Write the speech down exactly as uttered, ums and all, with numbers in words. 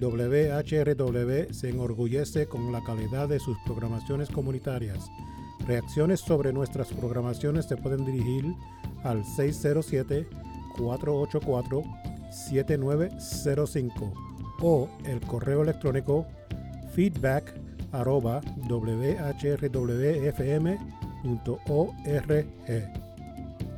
W H R W se enorgullece con la calidad de sus programaciones comunitarias. Reacciones sobre nuestras programaciones se pueden dirigir al seis cero siete, cuatro ocho cuatro, siete nueve cero cinco o el correo electrónico feedback arroba w h r w f m punto org.